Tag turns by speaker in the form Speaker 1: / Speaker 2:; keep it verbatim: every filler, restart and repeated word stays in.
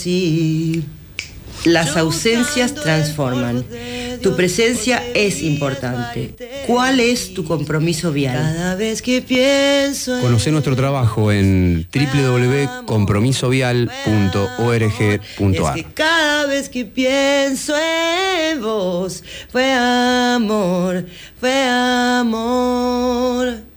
Speaker 1: Sí. Las ausencias transforman. Tu presencia es importante. ¿Cuál es tu compromiso vial?
Speaker 2: Cada vez que pienso en
Speaker 3: Conocé nuestro trabajo en doble u doble u doble u punto compromiso vial punto org punto a r.
Speaker 2: Es que cada vez que pienso en vos, fue amor, fue amor.